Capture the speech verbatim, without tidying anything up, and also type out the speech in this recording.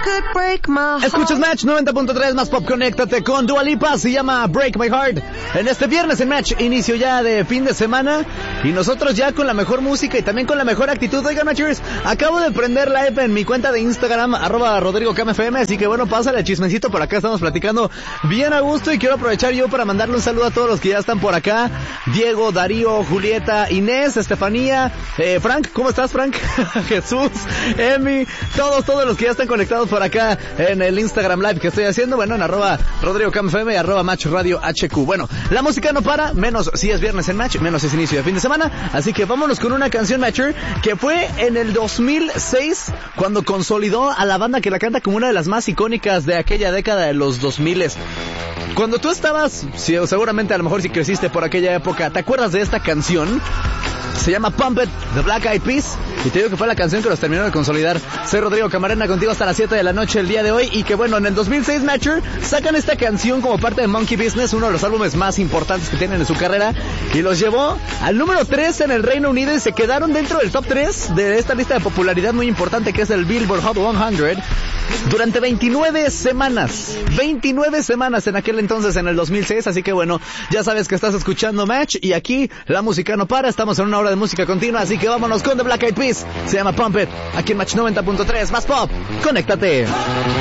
Escuchas Match noventa punto tres más pop, conéctate con Dua Lipa, se llama Break My Heart. En este viernes en Match, inicio ya de fin de semana y nosotros ya con la mejor música y también con la mejor actitud. Oigan, Matchers, acabo de prender live en mi cuenta de Instagram, arroba Rodrigo Cam F M, así que bueno, pásale el chismecito, por acá estamos platicando bien a gusto y quiero aprovechar yo para mandarle un saludo a todos los que ya están por acá. Diego, Darío, Julieta, Inés, Estefanía, eh, Frank, ¿cómo estás, Frank? Jesús, Emi, todos, todos los que ya están conectados por acá en el Instagram Live que estoy haciendo, bueno, en arroba Rodrigo Cam F M y arroba Match Radio H Q. Bueno, la música no para, menos si es viernes en Match, menos es inicio de fin de semana, así que vámonos con una canción, Matcher, que fue en el dos mil seis cuando consolidó a la banda que la canta como una de las más icónicas de aquella década de los dos miles. Cuando tú estabas, sí, seguramente a lo mejor si creciste por aquella época, ¿te acuerdas de esta canción? Se llama Pump It, de Black Eyed Peas, y te digo que fue la canción que los terminó de consolidar. Soy Rodrigo Camarena, contigo hasta las siete de la noche el día de hoy, y que bueno, en el dos mil seis, Matcher, sacan esta canción como parte de Monkey Business, uno de los álbumes más importantes que tienen en su carrera, y los llevó al número tres en el Reino Unido, y se quedaron dentro del top tres de esta lista de popularidad muy importante que es el Billboard Hot cien, durante veintinueve semanas, veintinueve semanas en aquel entonces, en el dos mil seis, así que bueno, ya sabes que estás escuchando Match, y aquí la música no para, estamos en una hora de música continua, así que vámonos con The Black Eyed Peas, se llama Pump It, aquí en Match noventa punto tres, más pop, conéctate.